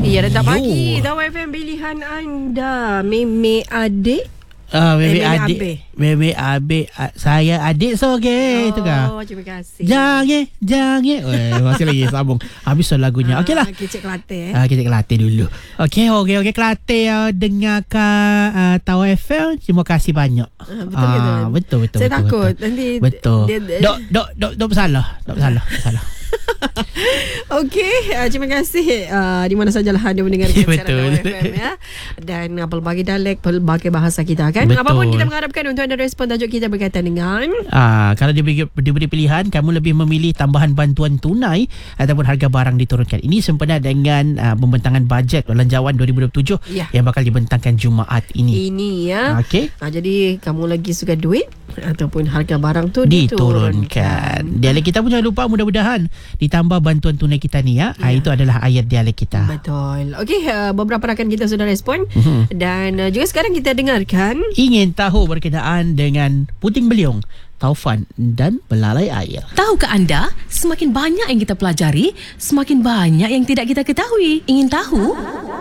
Ya, dan tak pagi. Tahu FM pilihan anda. Meme adik. Bebek adik. Bebek adik. Saya adik so okey. Itu kah? Oh, terima kasih. Jangan. Masih lagi sambung. Habis lagunya. Okeylah. Kecik Kelantan. Kecik Kelantan dulu. Okey. Kelantan dengarkan Tahu FM. Terima kasih banyak. Betul. Saya takut nanti. Betul. Dok bersalah. Okey, terima kasih di mana sajalah anda mendengarkan siaran FM ya. Dan pelbagai dialek, pelbagai bahasa kita kan. Betul. Apapun kita mengharapkan untuk anda respon tajuk kita berkaitan dengan kalau diberi pilihan, kamu lebih memilih tambahan bantuan tunai ataupun harga barang diturunkan. Ini sempena dengan pembentangan bajet belanjawan 2027 yang bakal dibentangkan Jumaat ini. Ini ya. Okey. Jadi kamu lagi suka duit ataupun harga barang tu diturunkan. Dialek kita pun jangan lupa, mudah-mudahan ditambah bantuan tunai kita ni ya. Itu adalah ayat dialek kita. Betul. Okey, beberapa rakan kita sudah respon dan juga sekarang kita dengarkan ingin tahu berkenaan dengan puting beliung, taufan dan belalai air. Tahukah anda, semakin banyak yang kita pelajari, semakin banyak yang tidak kita ketahui. Ingin tahu?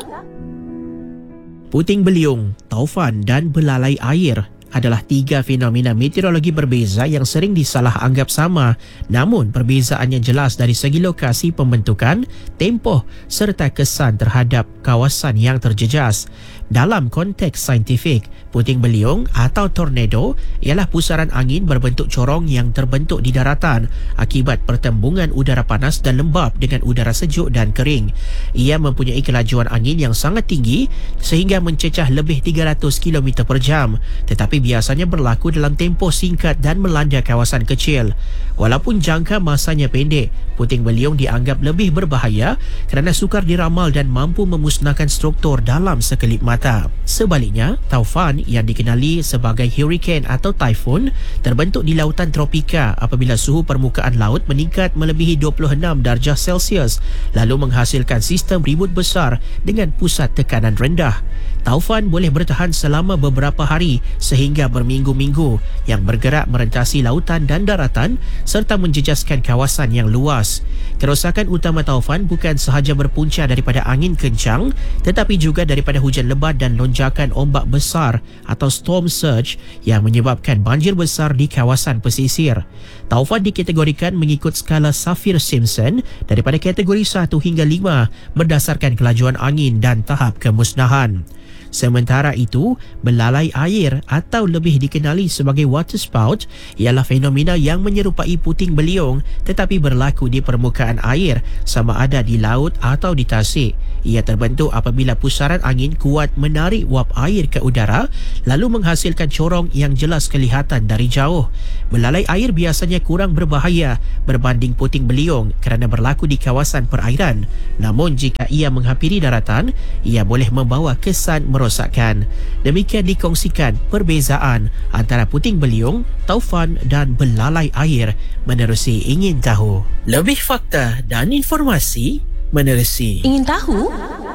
Puting beliung, taufan dan belalai air adalah tiga fenomena meteorologi berbeza yang sering disalah anggap sama, namun perbezaannya jelas dari segi lokasi pembentukan, tempoh serta kesan terhadap kawasan yang terjejas. Dalam konteks saintifik, puting beliung atau tornado ialah pusaran angin berbentuk corong yang terbentuk di daratan akibat pertembungan udara panas dan lembap dengan udara sejuk dan kering. Ia mempunyai kelajuan angin yang sangat tinggi sehingga mencecah lebih 300 km per jam, tetapi biasanya berlaku dalam tempoh singkat dan melanda kawasan kecil. Walaupun jangka masanya pendek, puting beliung dianggap lebih berbahaya kerana sukar diramal dan mampu memusnahkan struktur dalam sekelip mata. Sebaliknya, taufan yang dikenali sebagai hurricane atau typhoon terbentuk di lautan tropika apabila suhu permukaan laut meningkat melebihi 26 darjah Celsius lalu menghasilkan sistem ribut besar dengan pusat tekanan rendah. Taufan boleh bertahan selama beberapa hari sehingga berminggu-minggu yang bergerak merentasi lautan dan daratan serta menjejaskan kawasan yang luas. Kerosakan utama taufan bukan sahaja berpunca daripada angin kencang tetapi juga daripada hujan lebat dan lonjakan ombak besar atau storm surge yang menyebabkan banjir besar di kawasan pesisir. Taufan dikategorikan mengikut skala Saffir-Simpson daripada kategori 1 hingga 5 berdasarkan kelajuan angin dan tahap kemusnahan. Sementara itu, belalai air atau lebih dikenali sebagai waterspout ialah fenomena yang menyerupai puting beliung tetapi berlaku di permukaan air sama ada di laut atau di tasik. Ia terbentuk apabila pusaran angin kuat menarik wap air ke udara lalu menghasilkan corong yang jelas kelihatan dari jauh. Belalai air biasanya kurang berbahaya berbanding puting beliung kerana berlaku di kawasan perairan. Namun jika ia menghampiri daratan, ia boleh membawa kesan merosakkan. Demikian dikongsikan perbezaan antara puting beliung, taufan dan belalai air menerusi Ingin Tahu. Lebih fakta dan informasi menerusi Ingin tahu?